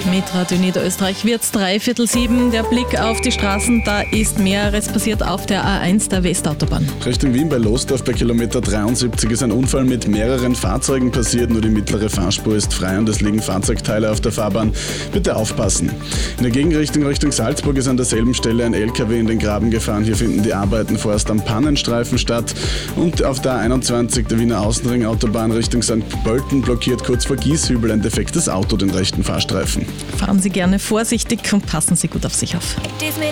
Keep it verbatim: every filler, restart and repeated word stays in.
Mit Radio Niederösterreich wird es dreiviertel sieben. Der Blick auf die Straßen, da ist mehreres passiert auf der A eins der Westautobahn. Richtung Wien bei Losdorf bei Kilometer dreiundsiebzig ist ein Unfall mit mehreren Fahrzeugen passiert. Nur die mittlere Fahrspur ist frei und es liegen Fahrzeugteile auf der Fahrbahn. Bitte aufpassen. In der Gegenrichtung Richtung Salzburg ist an derselben Stelle ein L K W in den Graben gefahren. Hier finden die Arbeiten vorerst am Pannenstreifen statt. Und auf der A einundzwanzig der Wiener Außenringautobahn Richtung Sankt Pölten blockiert kurz vor Gieshübel ein defektes Auto den rechten Fahrstreifen. Fahren Sie gerne vorsichtig und passen Sie gut auf sich auf.